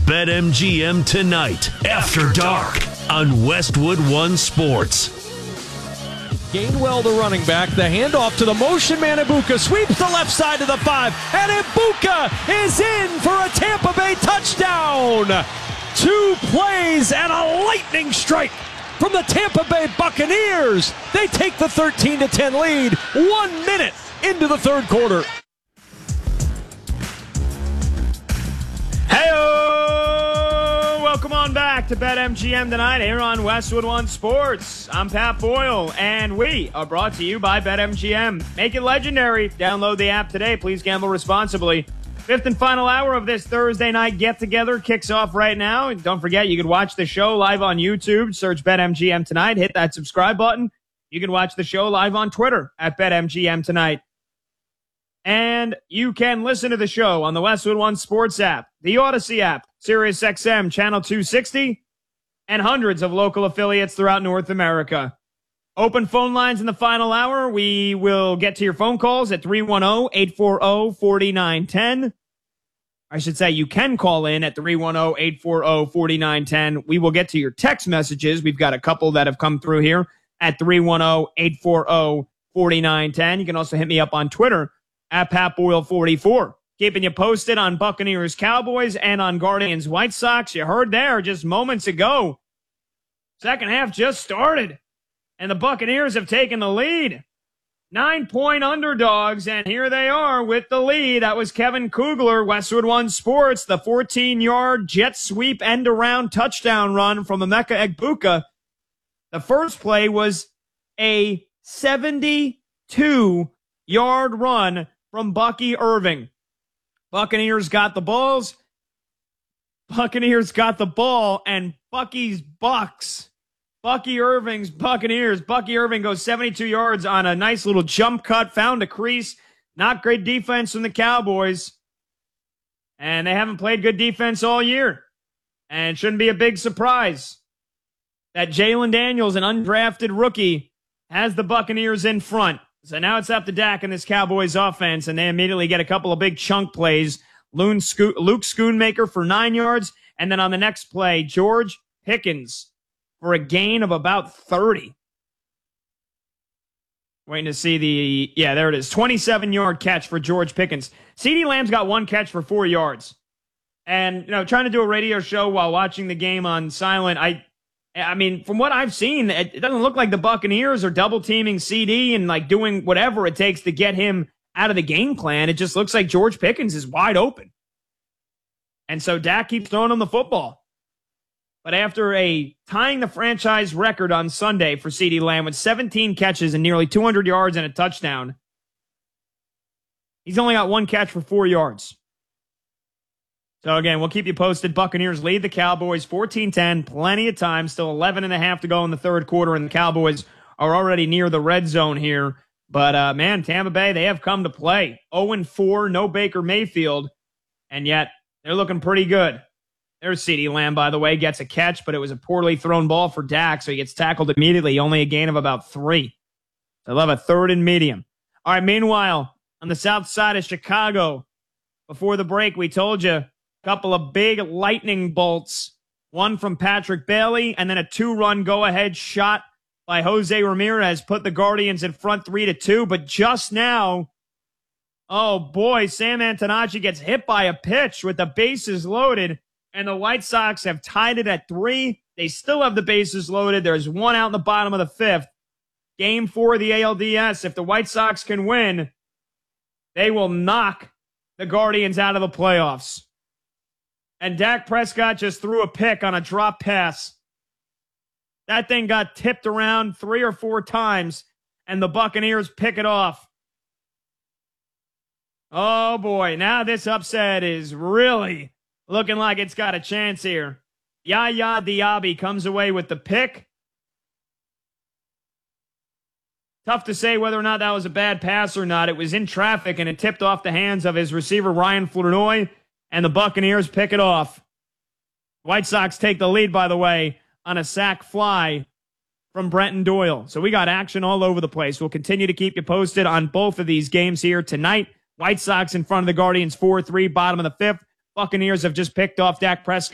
BetMGM tonight, after dark, on Westwood One Sports. Gainwell, the running back, the handoff to the motion man. Ibuka sweeps the left side to the 5, and Ibuka is in for a Tampa Bay touchdown. 2 plays and a lightning strike from the Tampa Bay Buccaneers. They take the 13-10 lead 1 minute into the third quarter. Hey-o! Welcome on back to BetMGM tonight here on Westwood One Sports. I'm Pat Boyle, and we are brought to you by BetMGM. Make it legendary. Download the app today. Please gamble responsibly. Fifth and final hour of this Thursday night get-together kicks off right now. And don't forget, you can watch the show live on YouTube. Search BetMGM tonight. Hit that subscribe button. You can watch the show live on Twitter at BetMGM tonight. And you can listen to the show on the Westwood One Sports app, the Odyssey app, SiriusXM, Channel 260, and hundreds of local affiliates throughout North America. Open phone lines in the final hour. We will get to your phone calls at 310-840-4910. I should say you can call in at 310-840-4910. We will get to your text messages. We've got a couple that have come through here at 310-840-4910. You can also hit me up on Twitter at PatBoyle44. Keeping you posted on Buccaneers Cowboys and on Guardians White Sox. You heard there just moments ago. Second half just started, and the Buccaneers have taken the lead. 9-point underdogs, and here they are with the lead. That was Kevin Kugler, Westwood One Sports, the 14-yard jet sweep end-around touchdown run from Emeka Egbuka. The first play was a 72-yard run from Bucky Irving. Buccaneers got the balls. Buccaneers got the ball, and Bucky's Bucks. Bucky Irving's Buccaneers. Bucky Irving goes 72 yards on a nice little jump cut, found a crease. Not great defense from the Cowboys. And they haven't played good defense all year. And it shouldn't be a big surprise that Jalen Daniels, an undrafted rookie, has the Buccaneers in front. So now it's up to Dak and this Cowboys offense, and they immediately get a couple of big chunk plays. Luke Schoonmaker for 9 yards, and then on the next play, George Pickens for a gain of about 30. Waiting to see there it is, 27-yard catch for George Pickens. CeeDee Lamb's got 1 catch for 4 yards. And, trying to do a radio show while watching the game on silent, I mean, from what I've seen, it doesn't look like the Buccaneers are double-teaming CD and, doing whatever it takes to get him out of the game plan. It just looks like George Pickens is wide open. And so Dak keeps throwing him the football. But after tying the franchise record on Sunday for CeeDee Lamb with 17 catches and nearly 200 yards and a touchdown, he's only got 1 catch for 4 yards. So, again, we'll keep you posted. Buccaneers lead the Cowboys 14-10, plenty of time, still 11 and a half to go in the third quarter, and the Cowboys are already near the red zone here. But, Tampa Bay, they have come to play. 0-4, no Baker Mayfield, and yet they're looking pretty good. There's CeeDee Lamb, by the way, gets a catch, but it was a poorly thrown ball for Dak, so he gets tackled immediately, only a gain of about 3. They'll have a third and medium. All right, meanwhile, on the south side of Chicago, before the break, we told you, couple of big lightning bolts, one from Patrick Bailey, and then a 2-run go-ahead shot by Jose Ramirez put the Guardians in front 3-2. But just now, oh boy, Sam Antonacci gets hit by a pitch with the bases loaded, and the White Sox have tied it at 3. They still have the bases loaded. There's 1 out in the bottom of the 5th. Game 4 of the ALDS. If the White Sox can win, they will knock the Guardians out of the playoffs. And Dak Prescott just threw a pick on a drop pass. That thing got tipped around 3 or 4 times, and the Buccaneers pick it off. Oh, boy. Now this upset is really looking like it's got a chance here. Yaya Diaby comes away with the pick. Tough to say whether or not that was a bad pass or not. It was in traffic, and it tipped off the hands of his receiver, Ryan Flournoy, and the Buccaneers pick it off. White Sox take the lead, by the way, on a sac fly from Brenton Doyle. So we got action all over the place. We'll continue to keep you posted on both of these games here tonight. White Sox in front of the Guardians 4-3, bottom of the 5th. Buccaneers have just picked off Dak Prescott.